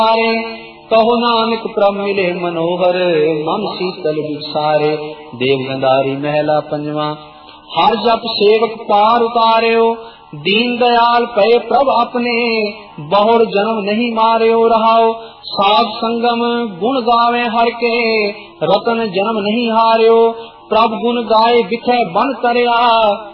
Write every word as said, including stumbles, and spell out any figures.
कहो नानक प्रभ मिले मनोहर, मन शीतल विसारे। देव गंधारी महला पंजवा। हर जप सेवक पार उतार्यो, दीन दयाल पए प्रभ अपने। बहुर जन्म नहीं मार्यो रहाओ, साध संगम गुण गावे हर के। रतन जन्म नहीं हार्यो, प्रभ गुण गाए बिखे बन तरया।